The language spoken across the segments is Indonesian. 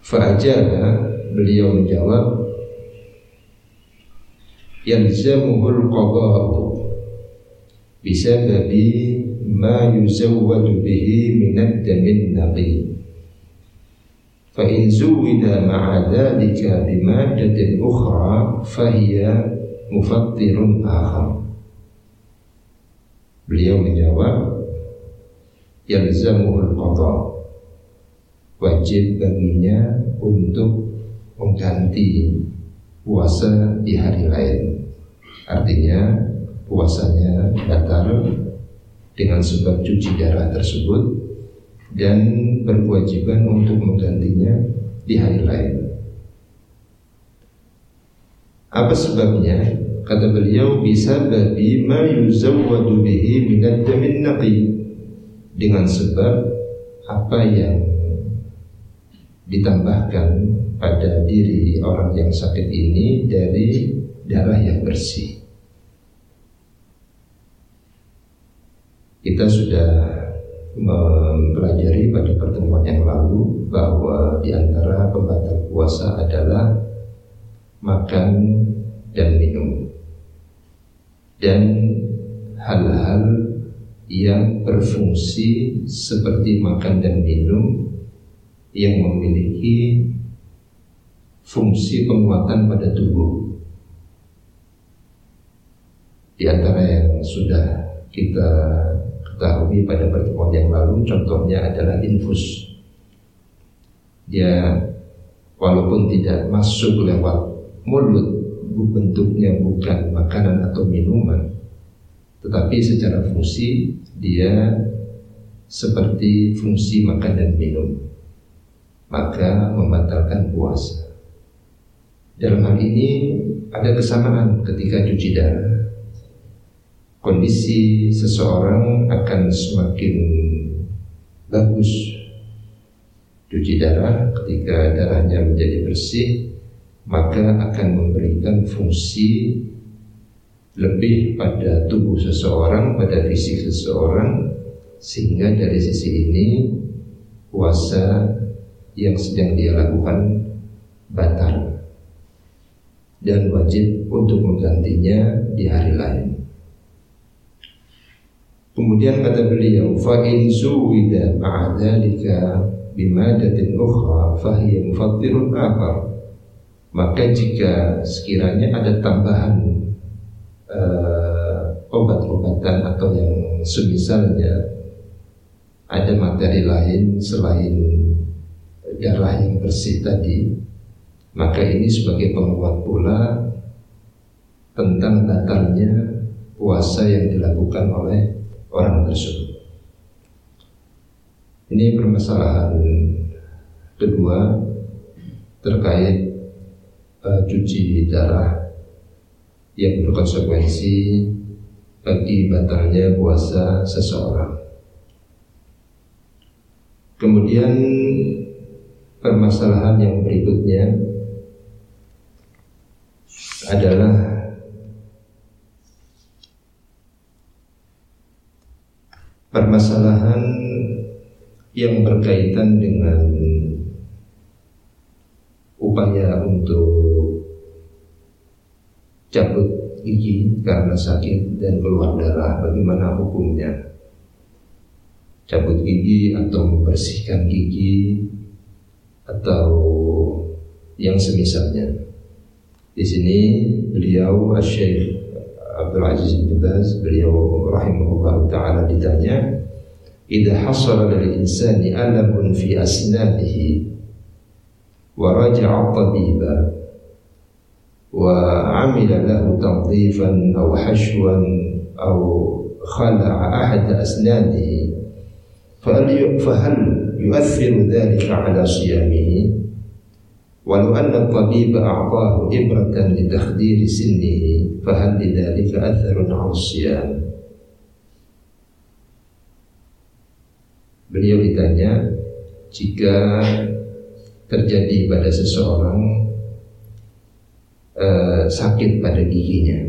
Fa'ajaba, beliau menjawab, yalzamuhul qada'u bisababi ma yuzawwadu bihi minad damin naqi. Fa in zuwida ma'a dhalika bimadatin ukhra fahiya mufattirun akhar. Beliau menjawab, yalzamuhul qada', wajib baginya untuk mengganti puasa di hari lain. Artinya puasanya batal dengan sebab cuci darah tersebut dan berkewajiban untuk menggantinya di hari lain. Apa sebabnya? Kata beliau, bisa babi ma yuzawwadu bihi minad damin naqi, dengan sebab apa yang ditambahkan pada diri orang yang sakit ini dari darah yang bersih. Kita sudah mempelajari pada pertemuan yang lalu bahwa di antara pembatal puasa adalah makan dan minum, dan hal-hal yang berfungsi seperti makan dan minum yang memiliki fungsi penguatan pada tubuh. Di antara yang sudah kita ketahui pada pertemuan yang lalu, contohnya adalah infus. Dia walaupun tidak masuk lewat mulut, bentuknya bukan makanan atau minuman, tetapi secara fungsi dia seperti fungsi makan dan minum, maka membatalkan puasa. Dalam hal ini ada kesamaan ketika cuci darah. Kondisi seseorang akan semakin bagus cuci darah ketika darahnya menjadi bersih, maka akan memberikan fungsi lebih pada tubuh seseorang, pada fisik seseorang, sehingga dari sisi ini puasa yang sedang dia lakukan batal dan wajib untuk menggantinya di hari lain. Kemudian kata beliau, fa in zuwida ma'a dzalika bimadatin ukhra fahiya mufattirun akhar. Maka jika sekiranya ada tambahan obat-obatan atau yang semisalnya, ada materi lain selain darah yang bersih tadi, maka ini sebagai penguat pula tentang batalnya puasa yang dilakukan oleh orang tersebut. Ini permasalahan kedua terkait cuci darah yang berkonsekuensi bagi batalnya puasa seseorang. Kemudian permasalahan yang berikutnya adalah permasalahan yang berkaitan dengan upaya untuk cabut gigi karena sakit dan keluar darah. Bagaimana hukumnya? Cabut gigi atau membersihkan gigi atau yang semisalnya. Di sini beliau Syekh Abdul Aziz bin Baz, beliau rahimahullah ta'ala ditanya, idza hasala lil insani alamun fi asnanihi wa raja'a tabiba wa amila lahu tanzifan aw hashwan aw khala'a ahad asnanihi fahal yu'athiru dhalika ala siyamihi walau anna at-tabiba a'tahu ibratan li takhdiri sinnihi fahal lidzalika atharun 'ala as-siyam. Beliau ditanya, jika terjadi pada seseorang sakit pada giginya,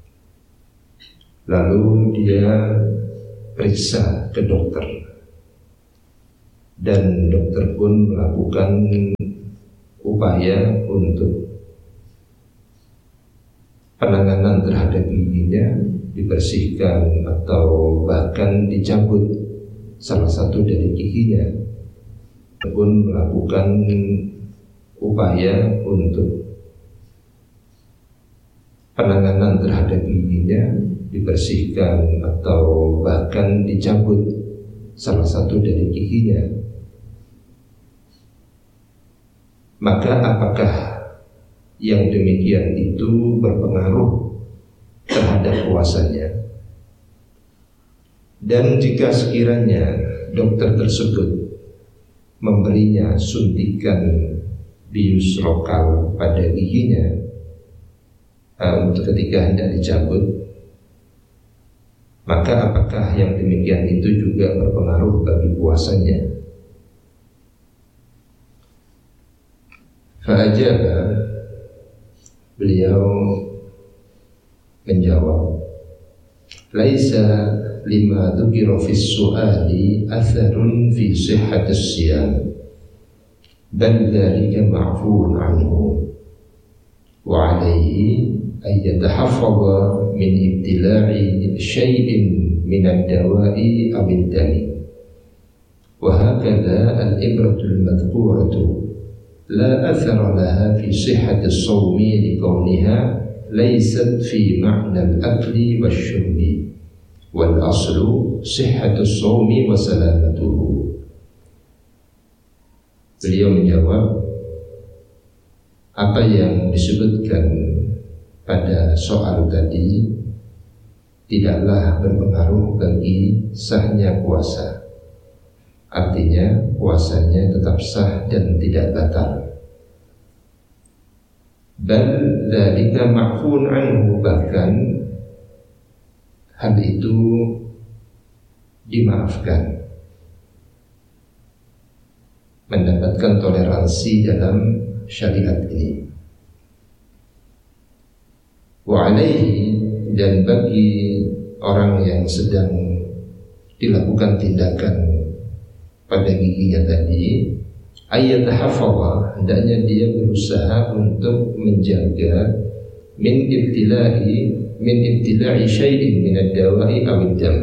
lalu dia periksa ke dokter dan dokter pun melakukan upaya untuk penanganan terhadap giginya dibersihkan atau bahkan dicabut salah satu dari giginya, pun melakukan upaya untuk penanganan terhadap giginya dibersihkan atau bahkan dicabut salah satu dari giginya, maka apakah yang demikian itu berpengaruh terhadap puasanya? Dan jika sekiranya dokter tersebut memberinya suntikan bius lokal pada giginya untuk ketika hendak dicabut, maka apakah yang demikian itu juga berpengaruh bagi puasanya? Fa'ajaba, beliau menjawab, laisa lima dzukira fis su'ali atharun fi sihhatis siyam, bal dzalika ma'fuun anhu, wa 'alaihi ay yatahaffadha min ibtila'i syai'in min ad-dawa'i aw ad-dami, wa hakadha al-ibratu al-madhkuratu la athara laha fi sihhati as-sawmi likawniha laysat fi ma'na al-akli wash-shurbi, wal aslu sihhatu as-sawmi wa salamatuhu. Beliau menjawab, apa yang disebutkan pada soal tadi tidaklah berpengaruh bagi sahnya puasa. Artinya puasanya tetap sah dan tidak batal. Bal dzalika ma'fuun anhu, bahkan hal itu dimaafkan, mendapatkan toleransi dalam syariat ini. Wa 'alaihi, dan bagi orang yang sedang dilakukan tindakan pada giginya tadi, ayyatahafadha, hendaknya dia berusaha untuk menjaga min ibtila'i syai'in min ad-dawa'i aw ad-dam,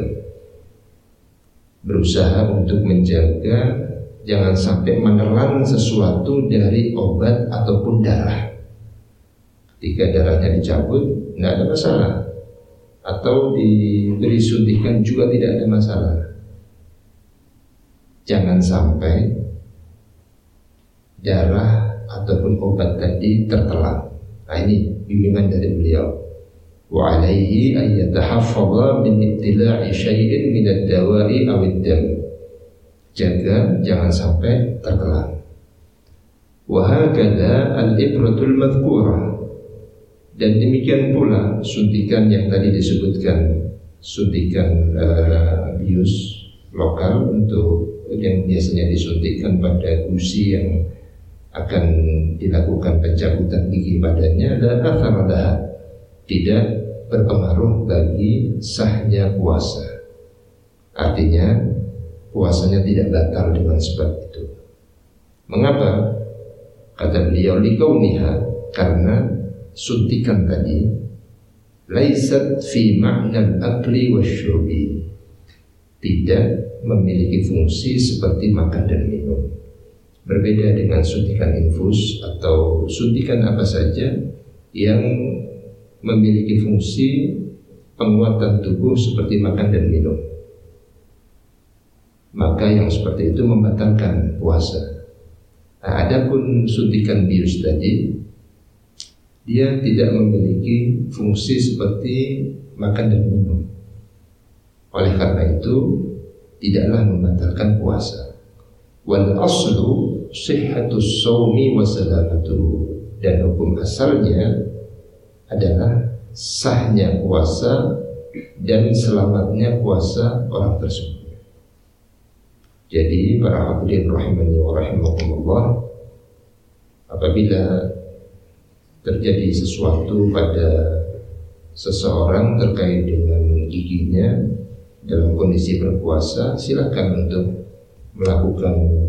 berusaha untuk menjaga jangan sampai menelan sesuatu dari obat ataupun darah. Ketika darahnya dicabut, tidak ada masalah, atau diberi suntikan juga tidak ada masalah. Jangan sampai darah ataupun obat tadi tertelan. Nah, ini bimbingan dari beliau. Wa 'alaihi ay yatahaffadha min ibtila'i syai'in min ad-dawa'i aw ad-dam. Jaga jangan sampai tertelan. Wa hakadha al-ibratul madhkurah, dan demikian pula suntikan yang tadi disebutkan, suntikan bius lokal untuk yang biasanya disuntikkan pada gusi yang akan dilakukan pencabutan gigi padanya, dan atharadah, tidak berpengaruh bagi sahnya puasa. Artinya puasanya tidak batal dengan sebab itu. Mengapa? Kata beliau, likauniha, karena suntikan tadi laisat fi ma'na al-akli wasyurbi, tidak memiliki fungsi seperti makan dan minum. Berbeda dengan suntikan infus atau suntikan apa saja yang memiliki fungsi penguatan tubuh seperti makan dan minum, maka yang seperti itu membatalkan puasa. Nah, adapun suntikan bius tadi, dia tidak memiliki fungsi seperti makan dan minum. Oleh karena itu tidaklah membatalkan puasa. Wal aslu sihhatus shaumi wa salamatuhu, dan hukum asalnya adalah sahnya puasa dan selamatnya puasa orang tersebut. Jadi para hadirin rahimani wa rahimakumullah, apabila terjadi sesuatu pada seseorang terkait dengan giginya dalam kondisi berpuasa, silakan untuk melakukan